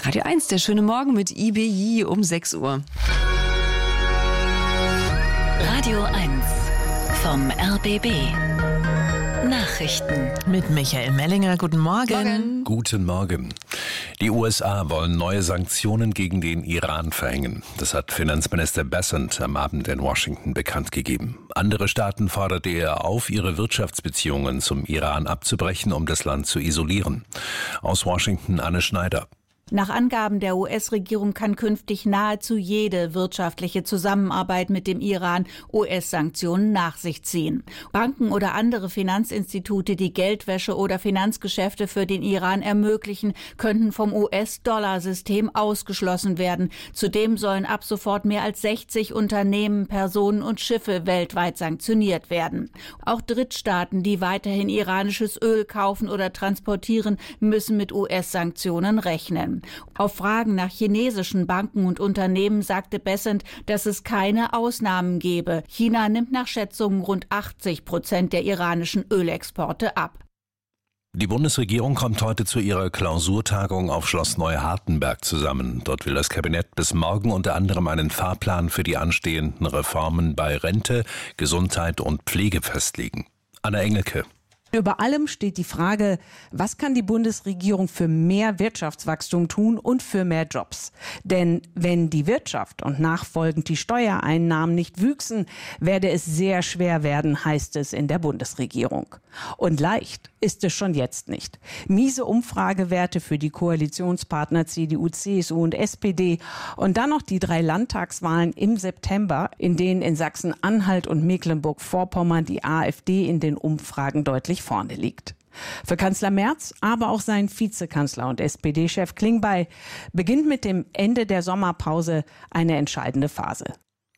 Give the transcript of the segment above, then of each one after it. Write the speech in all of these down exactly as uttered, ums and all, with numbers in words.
Radio eins, der schöne Morgen mit I B I um sechs Uhr. Radio eins vom R B B. Nachrichten mit Michael Mellinger. Guten Morgen. Morgen. Guten Morgen. Die U S A wollen neue Sanktionen gegen den Iran verhängen. Das hat Finanzminister Bessent am Abend in Washington bekannt gegeben. Andere Staaten forderte er auf, ihre Wirtschaftsbeziehungen zum Iran abzubrechen, um das Land zu isolieren. Aus Washington Anne Schneider. Nach Angaben der U S-Regierung kann künftig nahezu jede wirtschaftliche Zusammenarbeit mit dem Iran U S-Sanktionen nach sich ziehen. Banken oder andere Finanzinstitute, die Geldwäsche oder Finanzgeschäfte für den Iran ermöglichen, könnten vom U S-Dollar-System ausgeschlossen werden. Zudem sollen ab sofort mehr als sechzig Unternehmen, Personen und Schiffe weltweit sanktioniert werden. Auch Drittstaaten, die weiterhin iranisches Öl kaufen oder transportieren, müssen mit U S-Sanktionen rechnen. Auf Fragen nach chinesischen Banken und Unternehmen sagte Bessent, dass es keine Ausnahmen gebe. China nimmt nach Schätzungen rund achtzig Prozent der iranischen Ölexporte ab. Die Bundesregierung kommt heute zu ihrer Klausurtagung auf Schloss Neuhartenberg zusammen. Dort will das Kabinett bis morgen unter anderem einen Fahrplan für die anstehenden Reformen bei Rente, Gesundheit und Pflege festlegen. Anna Engelke. Über allem steht die Frage, was kann die Bundesregierung für mehr Wirtschaftswachstum tun und für mehr Jobs? Denn wenn die Wirtschaft und nachfolgend die Steuereinnahmen nicht wüchsen, werde es sehr schwer werden, heißt es in der Bundesregierung. Und leicht ist es schon jetzt nicht. Miese Umfragewerte für die Koalitionspartner C D U, C S U und S P D und dann noch die drei Landtagswahlen im September, in denen in Sachsen-Anhalt und Mecklenburg-Vorpommern die AfD in den Umfragen deutlich vorne liegt. Für Kanzler Merz, aber auch seinen Vizekanzler und S P D-Chef Klingbeil beginnt mit dem Ende der Sommerpause eine entscheidende Phase.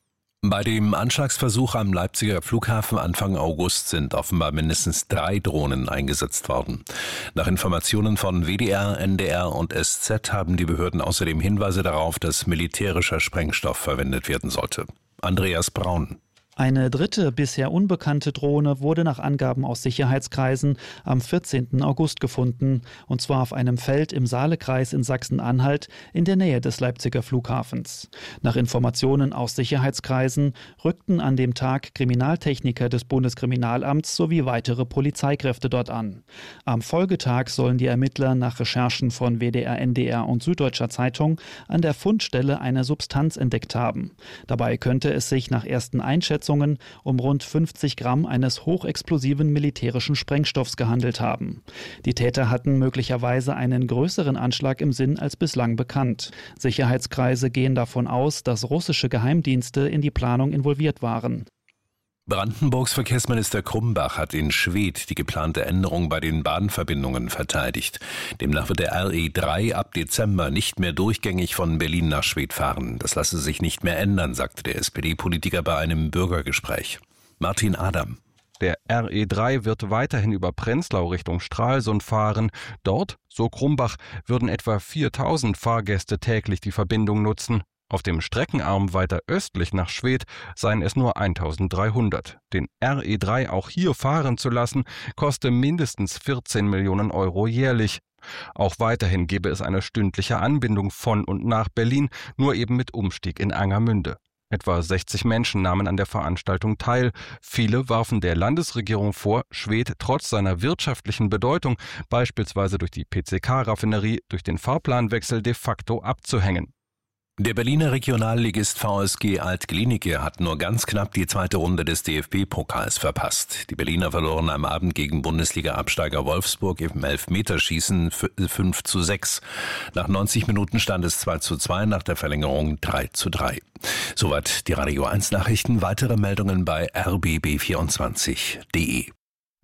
Bei dem Anschlagsversuch am Leipziger Flughafen Anfang August sind offenbar mindestens drei Drohnen eingesetzt worden. Nach Informationen von W D R, N D R und S Z haben die Behörden außerdem Hinweise darauf, dass militärischer Sprengstoff verwendet werden sollte. Andreas Braun. Eine dritte, bisher unbekannte Drohne wurde nach Angaben aus Sicherheitskreisen am vierzehnten August gefunden, und zwar auf einem Feld im Saalekreis in Sachsen-Anhalt in der Nähe des Leipziger Flughafens. Nach Informationen aus Sicherheitskreisen rückten an dem Tag Kriminaltechniker des Bundeskriminalamts sowie weitere Polizeikräfte dort an. Am Folgetag sollen die Ermittler nach Recherchen von W D R, N D R und Süddeutscher Zeitung an der Fundstelle eine Substanz entdeckt haben. Dabei könnte es sich nach ersten Einschätzungen um rund fünfzig Gramm eines hochexplosiven militärischen Sprengstoffs gehandelt haben. Die Täter hatten möglicherweise einen größeren Anschlag im Sinn als bislang bekannt. Sicherheitskreise gehen davon aus, dass russische Geheimdienste in die Planung involviert waren. Brandenburgs Verkehrsminister Krumbach hat in Schwedt die geplante Änderung bei den Bahnverbindungen verteidigt. Demnach wird der R E drei ab Dezember nicht mehr durchgängig von Berlin nach Schwedt fahren. Das lasse sich nicht mehr ändern, sagte der S P D-Politiker bei einem Bürgergespräch. Martin Adam. Der R E drei wird weiterhin über Prenzlau Richtung Stralsund fahren. Dort, so Krumbach, würden etwa viertausend Fahrgäste täglich die Verbindung nutzen. Auf dem Streckenarm weiter östlich nach Schwedt seien es nur eintausenddreihundert. Den R E drei auch hier fahren zu lassen, koste mindestens vierzehn Millionen Euro jährlich. Auch weiterhin gebe es eine stündliche Anbindung von und nach Berlin, nur eben mit Umstieg in Angermünde. Etwa sechzig Menschen nahmen an der Veranstaltung teil. Viele warfen der Landesregierung vor, Schwedt trotz seiner wirtschaftlichen Bedeutung, beispielsweise durch die P C K-Raffinerie, durch den Fahrplanwechsel de facto abzuhängen. Der Berliner Regionalligist V S G Alt-Glienicke hat nur ganz knapp die zweite Runde des D F B-Pokals verpasst. Die Berliner verloren am Abend gegen Bundesliga-Absteiger Wolfsburg im Elfmeterschießen fünf zu sechs. Nach neunzig Minuten stand es zwei zu zwei, nach der Verlängerung drei zu drei. Soweit die Radio eins Nachrichten. Weitere Meldungen bei r b b vierundzwanzig punkt d e.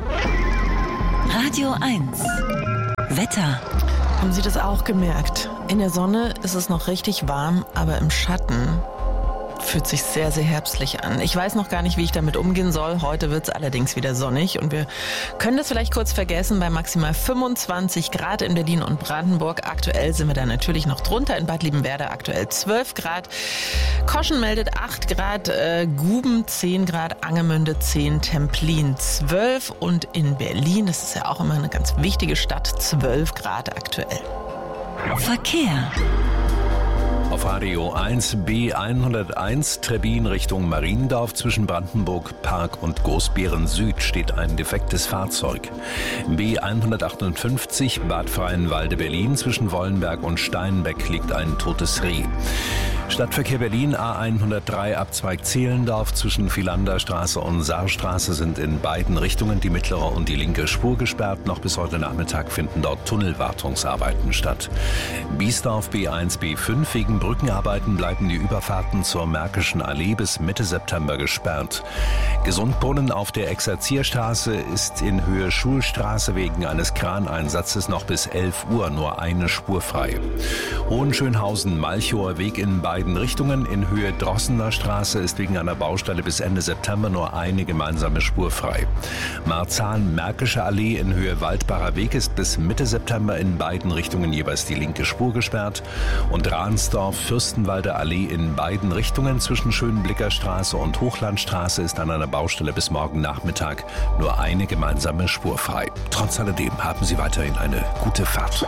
Radio eins Wetter. Haben Sie das auch gemerkt? In der Sonne ist es noch richtig warm, aber im Schatten fühlt sich sehr, sehr herbstlich an. Ich weiß noch gar nicht, wie ich damit umgehen soll. Heute wird es allerdings wieder sonnig und wir können das vielleicht kurz vergessen bei maximal fünfundzwanzig Grad in Berlin und Brandenburg. Aktuell sind wir da natürlich noch drunter. In Bad Liebenwerda aktuell zwölf Grad. Koschen meldet acht Grad, äh, Guben zehn Grad, Angermünde zehn, Templin zwölf und in Berlin, das ist ja auch immer eine ganz wichtige Stadt, zwölf Grad aktuell. Verkehr. Auf Radio eins B hunderteins Trebbin Richtung Mariendorf zwischen Brandenburg Park und Großbeeren Süd steht ein defektes Fahrzeug. B hundertachtundfünfzig Bad Freienwalde Berlin zwischen Wollenberg und Steinbeck liegt ein totes Reh. Stadtverkehr Berlin A hundertdrei Abzweig Zehlendorf zwischen Philanderstraße und Saarstraße sind in beiden Richtungen die mittlere und die linke Spur gesperrt. Noch bis heute Nachmittag finden dort Tunnelwartungsarbeiten statt. Biesdorf B eins B fünf wegen Brückenarbeiten bleiben die Überfahrten zur Märkischen Allee bis Mitte September gesperrt. Gesundbrunnen auf der Exerzierstraße ist in Höhe Schulstraße wegen eines Kraneinsatzes noch bis elf Uhr nur eine Spur frei. Hohenschönhausen-Malchower Weg in beiden Richtungen in Höhe Drossener Straße ist wegen einer Baustelle bis Ende September nur eine gemeinsame Spur frei. Marzahn-Märkische Allee in Höhe Waldbacher Weg ist bis Mitte September in beiden Richtungen jeweils die linke Spur gesperrt und Ransdorf-Fürstenwalder Allee in beiden Richtungen zwischen Schönblicker Straße und Hochlandstraße ist an einer Baustelle bis morgen Nachmittag nur eine gemeinsame Spur frei. Trotz alledem haben Sie weiterhin eine gute Fahrt.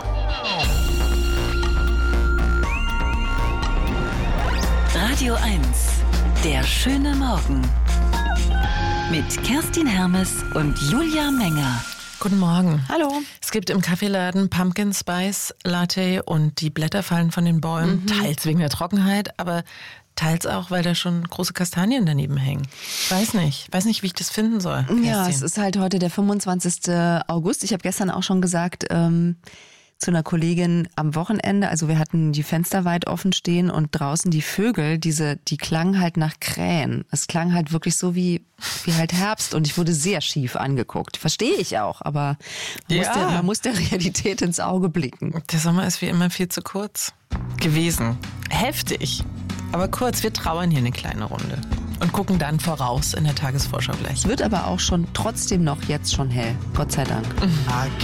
Radio eins, der schöne Morgen. Mit Kerstin Hermes und Julia Menger. Guten Morgen. Hallo. Es gibt im Kaffeeladen Pumpkin Spice Latte und die Blätter fallen von den Bäumen, mhm. teils wegen der Trockenheit, aber teils auch, weil da schon große Kastanien daneben hängen. Weiß nicht, weiß nicht, wie ich das finden soll. Kerstin. Ja, es ist halt heute der fünfundzwanzigsten August. Ich habe gestern auch schon gesagt, ähm, zu einer Kollegin am Wochenende, also wir hatten die Fenster weit offen stehen und draußen die Vögel, diese, die klangen halt nach Krähen. Es klang halt wirklich so wie, wie halt Herbst und ich wurde sehr schief angeguckt. Verstehe ich auch, aber man, ja. muss der, man muss der Realität ins Auge blicken. Der Sommer ist wie immer viel zu kurz gewesen. Heftig, aber kurz. Wir trauern hier eine kleine Runde und gucken dann voraus in der Tagesvorschau gleich. Es wird aber auch schon trotzdem noch jetzt schon hell, Gott sei Dank. Mhm.